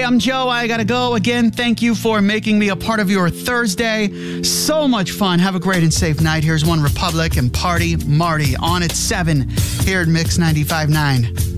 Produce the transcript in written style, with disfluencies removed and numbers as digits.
I'm Joe. I gotta go. Again, thank you for making me a part of your Thursday. So much fun. Have a great and safe night. Here's One Republic and Party Marty on at 7 here at Mix 95.9.